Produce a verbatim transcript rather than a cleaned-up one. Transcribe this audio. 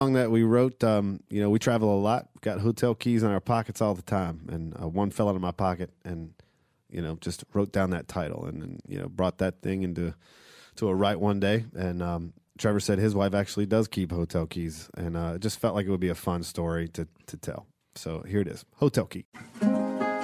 song that we wrote. Um, you know, we travel a lot. We've got hotel keys in our pockets all the time, and uh, one fell out of my pocket, and you know, just wrote down that title, and, and you know, brought that thing into to a write one day. And um, Trevor said his wife actually does keep hotel keys, and uh, it just felt like it would be a fun story to to tell. So here it is, Hotel Key.